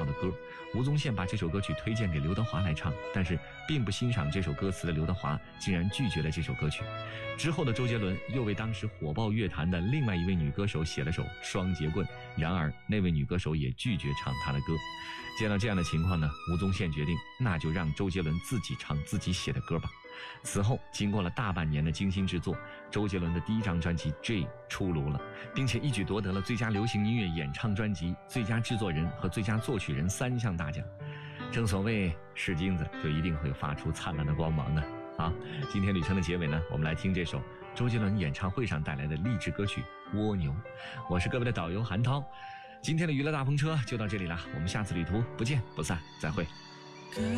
的歌。吴宗宪把这首歌曲推荐给刘德华来唱，但是并不欣赏这首歌词的刘德华竟然拒绝了这首歌曲。之后的周杰伦又为当时火爆乐坛的另外一位女歌手写了首《双截棍》，然而那位女歌手也拒绝唱她的歌。见到这样的情况呢，吴宗宪决定那就让周杰伦自己唱自己写的歌吧。此后经过了大半年的精心制作，周杰伦的第一张专辑《J》出炉了，并且一举夺得了最佳流行音乐演唱专辑、最佳制作人和最佳作曲人3项大奖。正所谓是金子就一定会发出灿烂的光芒的。好，今天旅程的结尾呢，我们来听这首周杰伦演唱会上带来的励志歌曲《蜗牛》。我是各位的导游韩涛，今天的娱乐大风车就到这里了，我们下次旅途不见不散，再会。